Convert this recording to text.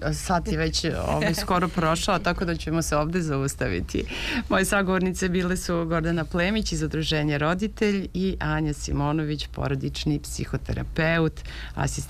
sat je već skoro prošao, tako da ćemo se ovde zaustaviti. Moje sagovornice bile su Gordana Plemić iz Udruženja Roditelj i Anja Simonović, porodični psihoterapeut, asistent